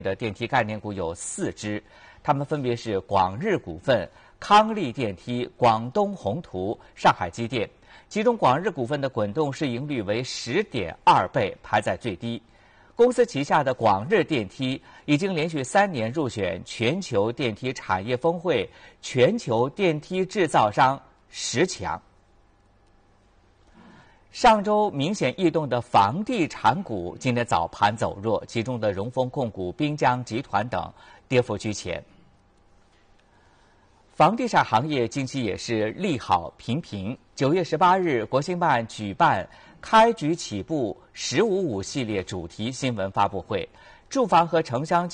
的电梯概念股有4只，它们分别是广日股份、康力电梯、广东宏图、上海机电。其中，广日股份的滚动市盈率为10.2倍，排在最低。公司旗下的广日电梯已经连续3年入选全球电梯产业峰会全球电梯制造商10强。上周明显异动的房地产股今天早盘走弱，其中的荣丰控股、滨江集团等跌幅居前。房地产行业近期也是利好频频。9月18日，国新办举办开局起步“1055”系列主题新闻发布会，住房和城乡